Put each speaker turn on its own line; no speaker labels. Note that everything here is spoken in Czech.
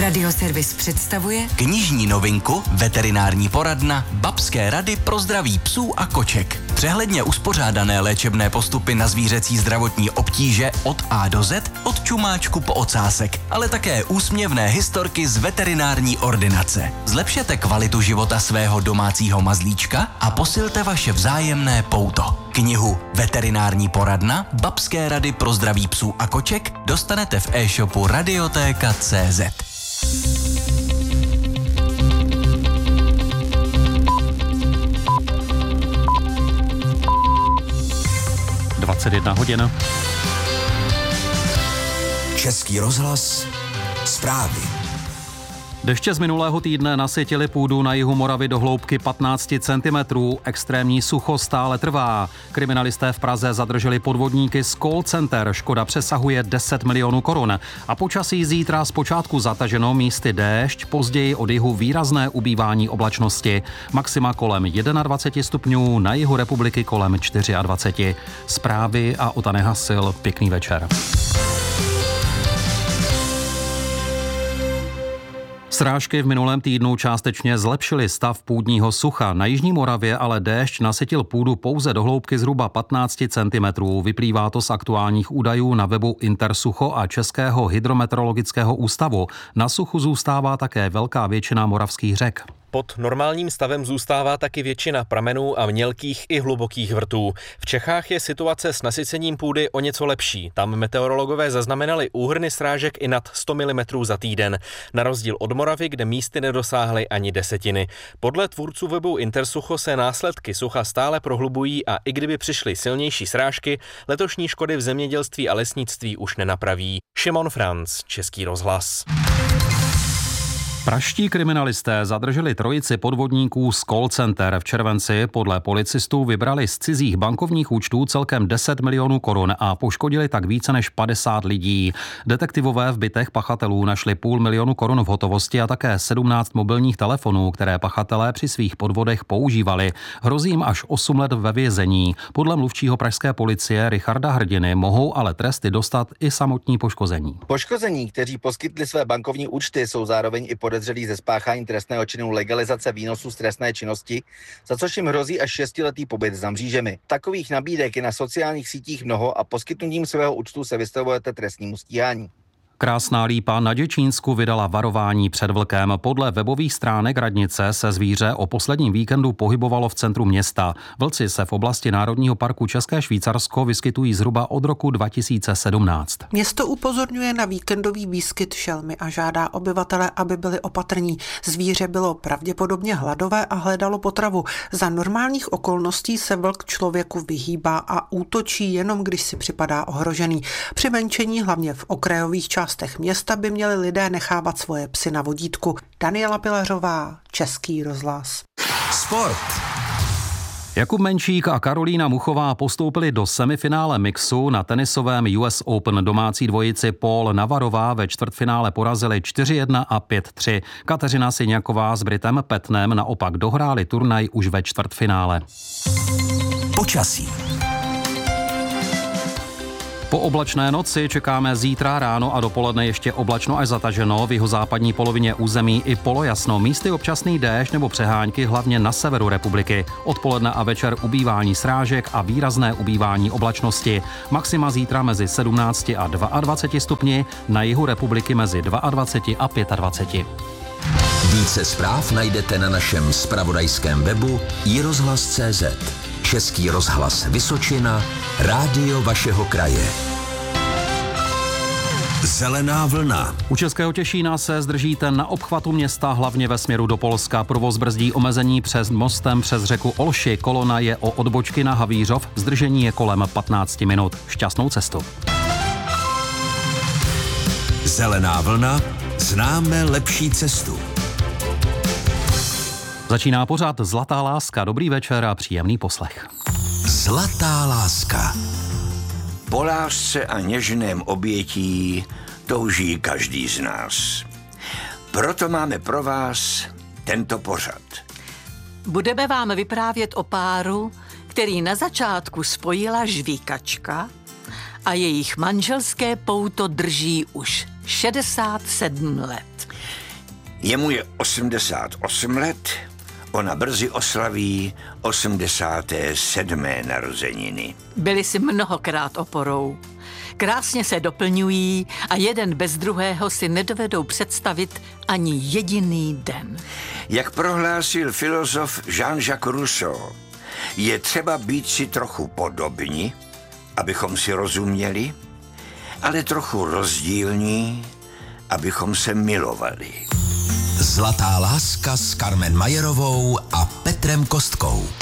Radioservis představuje
knižní novinku Veterinární poradna Babské rady pro zdraví psů a koček. Přehledně uspořádané léčebné postupy na zvířecí zdravotní obtíže od A do Z, od čumáčku po ocásek, ale také úsměvné historky z veterinární ordinace. Zlepšete kvalitu života svého domácího mazlíčka a posilte vaše vzájemné pouto. Knihu Veterinární poradna Babské rady pro zdraví psů a koček dostanete v e-shopu Radiotéka.cz.
21 hodin.
Český rozhlas, zprávy.
Deště z minulého týdne nasytily půdu na jihu Moravy do hloubky 15 cm. Extrémní sucho stále trvá. Kriminalisté v Praze zadrželi podvodníky z call center. Škoda přesahuje 10 milionů korun. A počasí zítra zpočátku zataženo, místy déšť, později od jihu výrazné ubývání oblačnosti. Maxima kolem 21 stupňů, na jihu republiky kolem 24. Zprávy a Ota Nehasil. Pěkný večer. Srážky v minulém týdnu částečně zlepšily stav půdního sucha. Na jižní Moravě ale déšť nasytil půdu pouze do hloubky zhruba 15 cm. Vyplývá to z aktuálních údajů na webu Intersucho a Českého hydrometeorologického ústavu. Na suchu zůstává také velká většina moravských řek.
Pod normálním stavem zůstává taky většina pramenů a mělkých i hlubokých vrtů. V Čechách je situace s nasycením půdy o něco lepší. Tam meteorologové zaznamenali úhrny srážek i nad 100 mm za týden. Na rozdíl od Moravy, kde místy nedosáhly ani desetiny. Podle tvůrců webu Intersucho se následky sucha stále prohlubují a i kdyby přišly silnější srážky, letošní škody v zemědělství a lesnictví už nenapraví. Šimon Franc, Český rozhlas.
Pražští kriminalisté zadrželi trojici podvodníků z call center. V červenci podle policistů vybrali z cizích bankovních účtů celkem 10 milionů korun a poškodili tak více než 50 lidí. Detektivové v bytech pachatelů našli 500 000 korun v hotovosti a také 17 mobilních telefonů, které pachatelé při svých podvodech používali. Hrozí jim až 8 let ve vězení. Podle mluvčího pražské policie Richarda Hrdiny mohou ale tresty dostat i samotní poškození.
Poškození, kteří poskytli své bankovní účty, jsou zároveň i podezřelí ze spáchání trestného činu legalizace výnosů z trestné činnosti, za což jim hrozí až 6letý pobyt za mřížemi. Takových nabídek je na sociálních sítích mnoho a poskytnutím svého účtu se vystavujete trestnímu stíhání.
Krásná Lípa na Děčínsku vydala varování před vlkem. Podle webových stránek radnice se zvíře o posledním víkendu pohybovalo v centru města. Vlci se v oblasti Národního parku České Švýcarsko vyskytují zhruba od roku 2017.
Město upozorňuje na víkendový výskyt šelmy a žádá obyvatele, aby byli opatrní. Zvíře bylo pravděpodobně hladové a hledalo potravu. Za normálních okolností se vlk člověku vyhýbá a útočí jenom, když si připadá ohrožený. Při venčení, hlavně v okrajových částech města, by měli lidé nechávat svoje psy na vodítku. Daniela Pilařová, Český rozhlas.
Sport.
Jakub Menčík a Karolína Muchová postoupili do semifinále mixu. Na tenisovém US Open domácí dvojici Paul Navarová ve čtvrtfinále porazili 4-1 a 5-3. Kateřina Syňaková s Britem Petnem naopak dohráli turnaj už ve čtvrtfinále.
Počasí.
Po oblačné noci čekáme zítra ráno a dopoledne ještě oblačno až zataženo, v jihozápadní polovině území i polojasno, místy občasný déšť nebo přehánky, hlavně na severu republiky. Odpoledne a večer ubývání srážek a výrazné ubývání oblačnosti. Maxima zítra mezi 17 a 22 stupni, na jihu republiky mezi 22 a 25.
Více zpráv najdete na našem zpravodajském webu iRozhlas.cz. Český rozhlas Vysočina, rádio vašeho kraje. Zelená vlna.
U Českého Těšína se zdržíte na obchvatu města, hlavně ve směru do Polska. Provoz brzdí omezení přes mostem přes řeku Olši. Kolona je o odbočky na Havířov. Zdržení je kolem 15 minut. Šťastnou cestu.
Zelená vlna. Známe lepší cestu.
Začíná pořad Zlatá láska. Dobrý večer a příjemný poslech.
Zlatá láska.
Po lásce a něžném obětí touží každý z nás. Proto máme pro vás tento pořad.
Budeme vám vyprávět o páru, který na začátku spojila žvíkačka a jejich manželské pouto drží už 67 let.
Jemu je 88 let, ona brzy oslaví 87. narozeniny.
Byli si mnohokrát oporou. Krásně se doplňují a jeden bez druhého si nedovedou představit ani jediný den.
Jak prohlásil filozof Jean-Jacques Rousseau, je třeba být si trochu podobní, abychom si rozuměli, ale trochu rozdílní, abychom se milovali.
Zlatá láska s Carmen Majerovou a Petrem Kostkou.